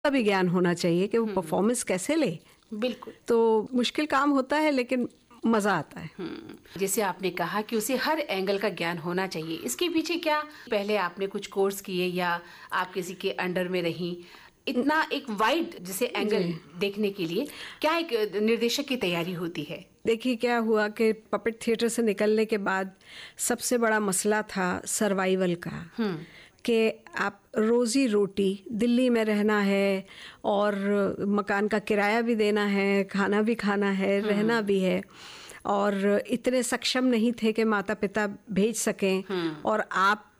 भी ज्ञान होना चाहिए कि वो परफॉर्मेंस कैसे ले। बिल्कुल। तो मुश्किल काम होता है लेकिन मजा आता है। जैसे आपने कहा कि उसे हर एंगल का ज्ञान होना चाहिए, इसके पीछे क्या पहले आपने कुछ कोर्स किए या आप किसी के अंडर में रही? इतना एक वाइड जैसे एंगल देखने के लिए क्या एक निर्देशक की तैयारी होती है? देखिए क्या हुआ कि पपेट थिएटर से निकलने के बाद सबसे बड़ा मसला था सर्वाइवल का, कि आप रोजी रोटी, दिल्ली में रहना है और मकान का किराया भी देना है, खाना भी खाना है, रहना भी है, और इतने सक्षम नहीं थे कि माता पिता भेज सकें और आप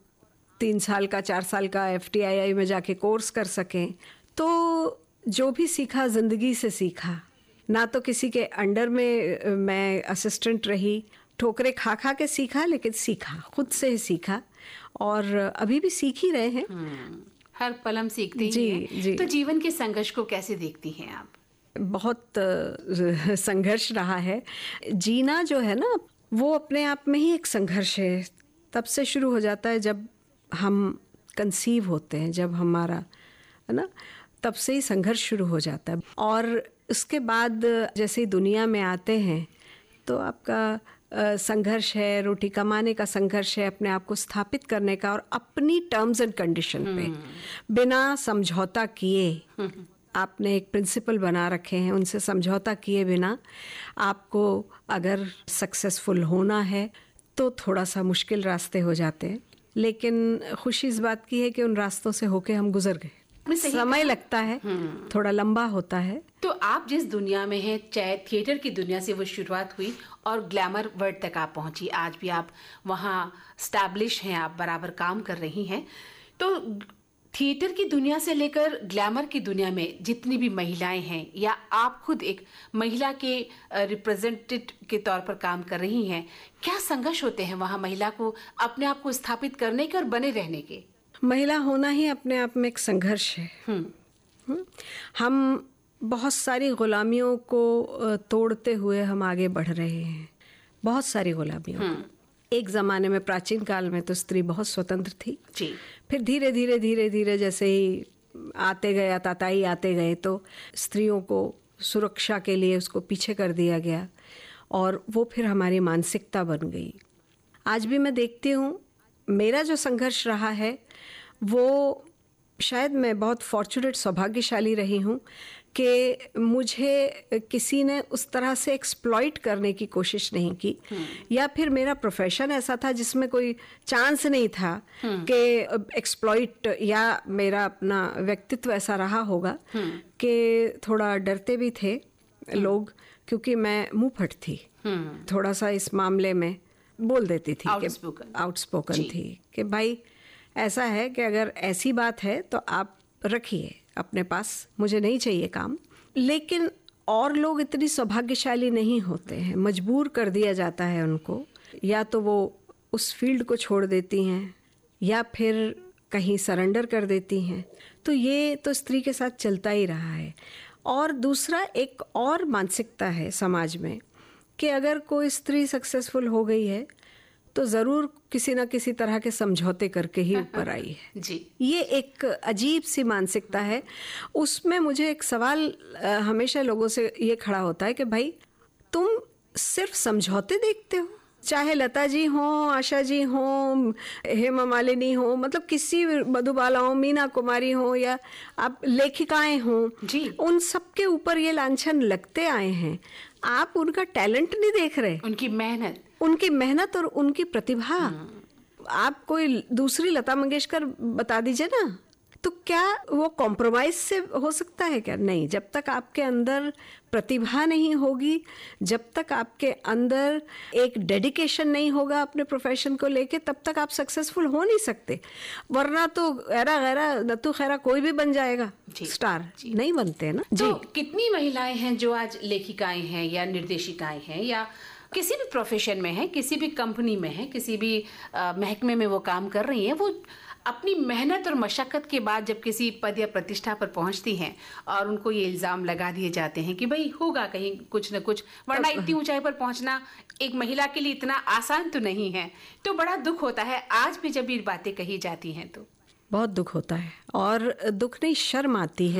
3 साल का 4 साल का FTII में जाके कोर्स कर सकें। तो जो भी सीखा ज़िंदगी से सीखा, ना तो किसी के अंडर में मैं असिस्टेंट रही, ठोकरे खा खा के सीखा, लेकिन सीखा, खुद से ही सीखा और अभी भी सीख ही रहे हैं। हर पल हम सीखते ही हैं। जी। तो जीवन के संघर्ष को कैसे देखती हैं आप? बहुत संघर्ष रहा है। जीना जो है ना, वो अपने आप में ही एक संघर्ष है। तब से शुरू हो जाता है जब हम कंसीव होते हैं, जब हमारा, है ना, तब से ही संघर्ष शुरू हो जाता है। और उसके बाद जैसे ही दुनिया में आते हैं तो आपका संघर्ष है, रोटी कमाने का संघर्ष है, अपने आप को स्थापित करने का, और अपनी टर्म्स एंड कंडीशन पे बिना समझौता किए आपने एक प्रिंसिपल बना रखे हैं, उनसे समझौता किए बिना आपको अगर सक्सेसफुल होना है तो थोड़ा सा मुश्किल रास्ते हो जाते हैं। लेकिन खुशी इस बात की है कि उन रास्तों से होके हम गुजर गए। समय लगता है, थोड़ा लंबा होता है। तो आप जिस दुनिया में हैं, चाहे थिएटर की दुनिया से वो शुरुआत हुई और ग्लैमर वर्ल्ड तक आप पहुंची, आज भी आप वहाँ स्टैब्लिश हैं, आप बराबर काम कर रही हैं। तो थिएटर की दुनिया से लेकर ग्लैमर की दुनिया में जितनी भी महिलाएं हैं, या आप खुद एक महिला के रिप्रेजेंटेटिव के तौर पर काम कर रही हैं, क्या संघर्ष होते हैं वहाँ महिला को अपने आप को स्थापित करने के और बने रहने के? महिला होना ही अपने आप में एक संघर्ष है। हम बहुत सारी गुलामियों को तोड़ते हुए हम आगे बढ़ रहे हैं, बहुत सारी गुलामियों। एक ज़माने में, प्राचीन काल में तो स्त्री बहुत स्वतंत्र थी जी। फिर धीरे धीरे धीरे धीरे जैसे ही आते गए, ताताई आते गए, तो स्त्रियों को सुरक्षा के लिए उसको पीछे कर दिया गया और वो फिर हमारी मानसिकता बन गई। आज भी मैं देखती हूँ, मेरा जो संघर्ष रहा है वो, शायद मैं बहुत फॉर्चुनेट, सौभाग्यशाली रही हूँ कि मुझे किसी ने उस तरह से एक्सप्लॉइट करने की कोशिश नहीं की, या फिर मेरा प्रोफेशन ऐसा था जिसमें कोई चांस नहीं था कि एक्सप्लॉइट, या मेरा अपना व्यक्तित्व ऐसा रहा होगा कि थोड़ा डरते भी थे लोग, क्योंकि मैं मुंहफट थी, थोड़ा सा इस मामले में बोल देती थी, आउटस्पोकन थी कि भाई ऐसा है कि अगर ऐसी बात है तो आप रखिए अपने पास, मुझे नहीं चाहिए काम। लेकिन और लोग इतनी सौभाग्यशाली नहीं होते हैं, मजबूर कर दिया जाता है उनको, या तो वो उस फील्ड को छोड़ देती हैं या फिर कहीं सरेंडर कर देती हैं। तो ये तो स्त्री के साथ चलता ही रहा है। और दूसरा, एक और मानसिकता है समाज में कि अगर कोई स्त्री सक्सेसफुल हो गई है तो ज़रूर किसी ना किसी तरह के समझौते करके ही ऊपर आई है जी। ये एक अजीब सी मानसिकता है। उसमें मुझे एक सवाल हमेशा लोगों से ये खड़ा होता है कि भाई तुम सिर्फ समझौते देखते हो, चाहे लता जी हो, आशा जी हो, हेमा मालिनी हो, मतलब किसी मधुबाला हो, मीना कुमारी हो, या आप लेखिकाएं हो जी, उन सब के ऊपर ये लांछन लगते आए हैं। आप उनका टैलेंट नहीं देख रहे, उनकी मेहनत और उनकी प्रतिभा। आप कोई दूसरी लता मंगेशकर बता दीजिए ना, तो क्या वो कॉम्प्रोमाइज से हो सकता है? क्या नहीं। जब तक आपके अंदर प्रतिभा नहीं होगी, जब तक आपके अंदर एक डेडिकेशन नहीं होगा अपने प्रोफेशन को लेके, तब तक आप सक्सेसफुल हो नहीं सकते। वरना तो गैरा गैरा नतु खैरा कोई भी बन जाएगा स्टार, नहीं बनते हैं ना। तो कितनी महिलाएं हैं जो आज लेखिकाएं हैं या निर्देशिकाएं हैं, या किसी भी प्रोफेशन में है, किसी भी कंपनी में है, किसी भी महकमे में वो काम कर रही हैं, वो अपनी मेहनत और मशक्कत के बाद जब किसी पद या प्रतिष्ठा पर पहुंचती हैं और उनको ये इल्जाम लगा दिए जाते हैं कि भाई होगा कहीं कुछ न कुछ, वरना इतनी ऊंचाई पर पहुंचना एक महिला के लिए इतना आसान तो नहीं है, तो बड़ा दुख होता है आज भी जब ये बातें कही जाती हैं। तो बहुत दुख होता है, और दुख नहीं, शर्म आती है।